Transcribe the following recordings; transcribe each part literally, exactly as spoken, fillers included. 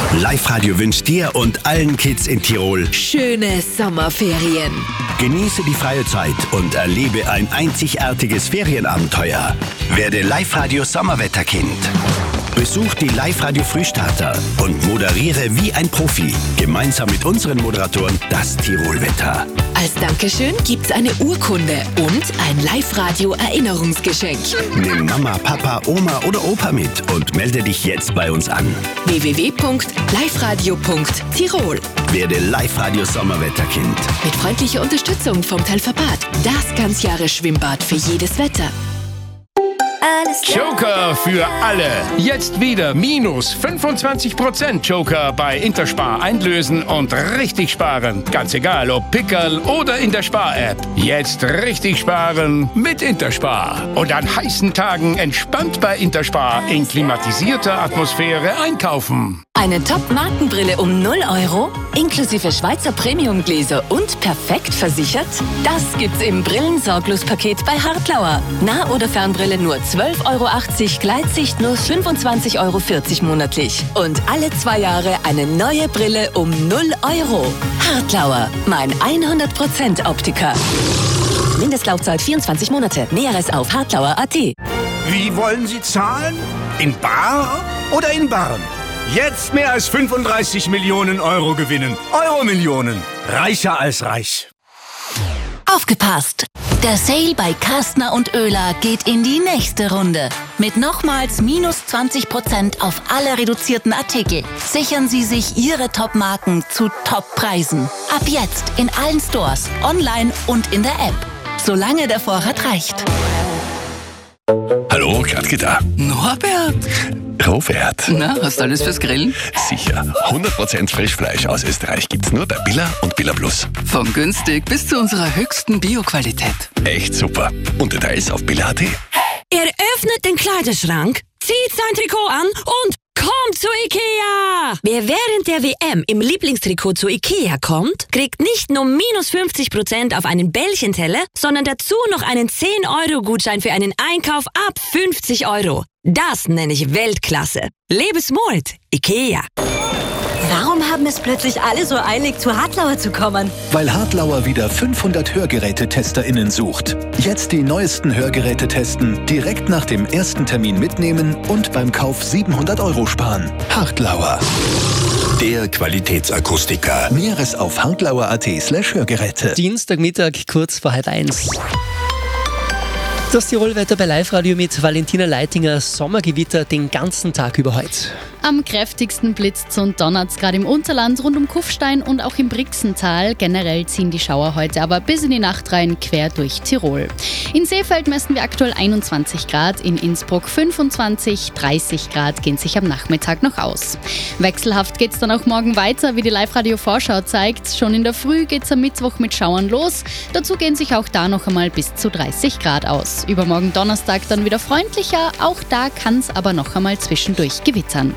Live-Radio wünscht dir und allen Kids in Tirol schöne Sommerferien. Genieße die freie Zeit und erlebe ein einzigartiges Ferienabenteuer. Werde Live-Radio Sommerwetterkind. Besuch die Live-Radio Frühstarter und moderiere wie ein Profi. Gemeinsam mit unseren Moderatoren das Tirolwetter. Als Dankeschön gibt's eine Urkunde und ein Live-Radio-Erinnerungsgeschenk. Nimm Mama, Papa, Oma oder Opa mit und melde dich jetzt bei uns an. w w w punkt live radio punkt tirol. Werde Live-Radio Sommerwetterkind. Mit freundlicher Unterstützung vom Telferbad. Das Ganzjahres-Schwimmbad für jedes Wetter. Joker für alle. Jetzt wieder minus fünfundzwanzig Prozent Joker bei Interspar einlösen und richtig sparen. Ganz egal, ob Pickerl oder in der Spar-App. Jetzt richtig sparen mit Interspar. Und an heißen Tagen entspannt bei Interspar in klimatisierter Atmosphäre einkaufen. Eine Top-Markenbrille um null Euro, inklusive Schweizer Premium-Gläser und perfekt versichert? Das gibt's im Brillensorglos-Paket bei Hartlauer. Nah- oder Fernbrille nur zwölf Euro achtzig, Gleitsicht nur fünfundzwanzig Euro vierzig monatlich. Und alle zwei Jahre eine neue Brille um null Euro. Hartlauer, mein hundert Prozent Optiker. Mindestlaufzeit vierundzwanzig Monate. Näheres auf hartlauer punkt a t. Wie wollen Sie zahlen? In bar oder in Barren? Jetzt mehr als fünfunddreißig Millionen Euro gewinnen. Euro-Millionen. Reicher als reich. Aufgepasst! Der Sale bei Kastner und Oehler geht in die nächste Runde. Mit nochmals minus zwanzig Prozent auf alle reduzierten Artikel. Sichern Sie sich Ihre Top-Marken zu Top-Preisen. Ab jetzt in allen Stores, online und in der App. Solange der Vorrat reicht. Hallo, Katke da. Norbert! Robert. Na, hast du alles fürs Grillen? Sicher. hundert Prozent Frischfleisch aus Österreich gibt's nur bei Billa und Billa Plus. Vom günstig bis zu unserer höchsten Bio-Qualität. Echt super. Und Details auf billa punkt a t. Er öffnet den Kleiderschrank, zieht sein Trikot an und kommt zu Ikea! Wer während der W M im Lieblingstrikot zu Ikea kommt, kriegt nicht nur minus fünfzig Prozent auf einen Bällchenteller, sondern dazu noch einen zehn Euro Gutschein für einen Einkauf ab fünfzig Euro. Das nenne ich Weltklasse. Lebe smart, Ikea. Warum haben es plötzlich alle so eilig, zu Hartlauer zu kommen? Weil Hartlauer wieder fünfhundert HörgerätetesterInnen sucht. Jetzt die neuesten Hörgeräte testen, direkt nach dem ersten Termin mitnehmen und beim Kauf siebenhundert Euro sparen. Hartlauer. Der Qualitätsakustiker. Näheres auf hartlauer punkt a t slash Hörgeräte. Dienstagmittag, kurz vor halb eins. Das Tirolwetter bei Live-Radio mit Valentina Leitinger. Sommergewitter den ganzen Tag über heute. Am kräftigsten blitzt's und donnert's gerade im Unterland rund um Kufstein und auch im Brixental. Generell ziehen die Schauer heute aber bis in die Nacht rein, quer durch Tirol. In Seefeld messen wir aktuell einundzwanzig Grad, in Innsbruck fünfundzwanzig, dreißig Grad gehen sich am Nachmittag noch aus. Wechselhaft geht's dann auch morgen weiter, wie die Live-Radio-Vorschau zeigt. Schon in der Früh geht's am Mittwoch mit Schauern los. Dazu gehen sich auch da noch einmal bis zu dreißig Grad aus. Übermorgen Donnerstag dann wieder freundlicher, auch da kann's aber noch einmal zwischendurch gewittern.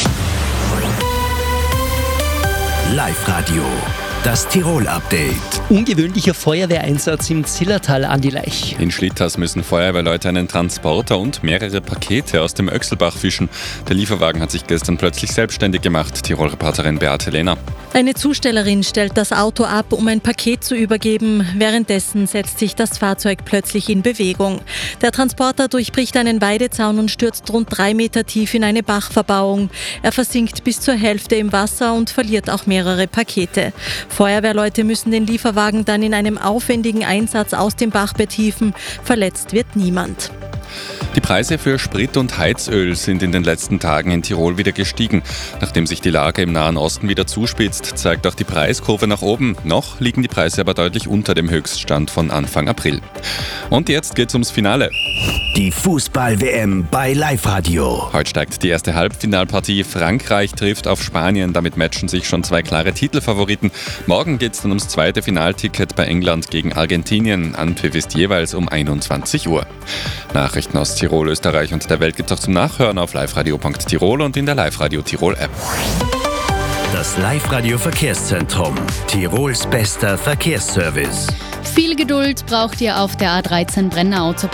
Live-Radio, das Tirol-Update. Ungewöhnlicher Feuerwehreinsatz im Zillertal an die Laich. In Schlitters müssen Feuerwehrleute einen Transporter und mehrere Pakete aus dem Öchselbach fischen. Der Lieferwagen hat sich gestern plötzlich selbstständig gemacht. Tirol-Reporterin Beate Lehner. Eine Zustellerin stellt das Auto ab, um ein Paket zu übergeben. Währenddessen setzt sich das Fahrzeug plötzlich in Bewegung. Der Transporter durchbricht einen Weidezaun und stürzt rund drei Meter tief in eine Bachverbauung. Er versinkt bis zur Hälfte im Wasser und verliert auch mehrere Pakete. Feuerwehrleute müssen den Lieferwagen dann in einem aufwendigen Einsatz aus dem Bach betiefen. Verletzt wird niemand. Die Preise für Sprit und Heizöl sind in den letzten Tagen in Tirol wieder gestiegen. Nachdem sich die Lage im Nahen Osten wieder zuspitzt, zeigt auch die Preiskurve nach oben. Noch liegen die Preise aber deutlich unter dem Höchststand von Anfang April. Und jetzt geht's ums Finale. Die Fußball-W M bei Live-Radio. Heute steigt die erste Halbfinalpartie. Frankreich trifft auf Spanien. Damit matchen sich schon zwei klare Titelfavoriten. Morgen geht's dann ums zweite Finalticket bei England gegen Argentinien. Anpfiff ist jeweils um einundzwanzig Uhr. Nachrichten aus Tirol, Österreich und der Welt gibt's auch zum Nachhören auf liveradio punkt tirol und in der Live-Radio Tirol-App. Das Live-Radio-Verkehrszentrum. Tirols bester Verkehrsservice. Viel Geduld braucht ihr auf der A dreizehn Brenner Autobahn.